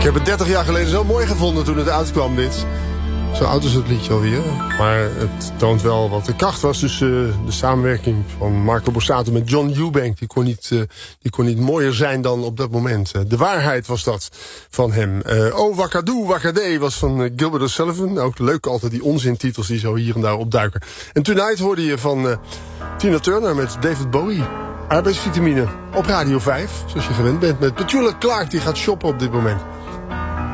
heb het 30 jaar geleden zo mooi gevonden toen het uitkwam, dit. Zo oud is het liedje alweer. Maar het toont wel wat de kracht was tussen de samenwerking van Marco Borsato met John Eubank. Die kon niet mooier zijn dan op dat moment. De waarheid was dat van hem. Oh Wakadoo, Wakadee was van Gilbert O'Sullivan. Ook leuk altijd die onzintitels die zo hier en daar opduiken. En Tonight hoorde je van Tina Turner met David Bowie. Arbeidsvitamine op Radio 5, zoals je gewend bent. Met Petula Clark, die gaat shoppen op dit moment.